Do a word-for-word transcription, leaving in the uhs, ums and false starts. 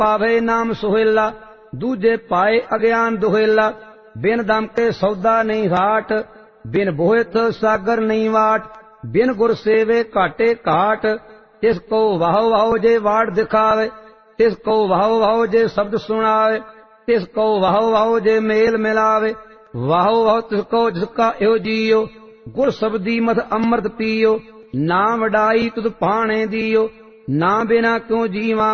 पावे नाम सुहेला, दूजे पाए अज्ञान दुहेला। बिन दम के सौदा नहीं घाट, बिन बोहित सागर नहीं वाट। बिन गुर सेवे घाटे घाट, तिसको वाहो वाहो जे वाट दिखावे। तिसको वाहो वाहो जे शब्द सुनावे, तिसको वाहो वाहो जे मेल मिलावे। वाहो वाहो तिसको जिसका यो जियो, गुर शब्दी मत अमृत पियो। ना वडाई तुद पाने दियो, ना बिना क्यों जीवा